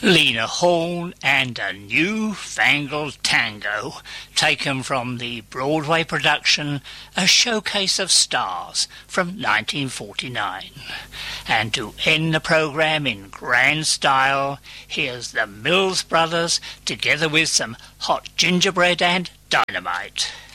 Lena Horne and a Newfangled Tango, taken from the Broadway production A Showcase of Stars from 1949. And to end the programme in grand style, here's the Mills Brothers together with some Hot Gingerbread and Dynamite.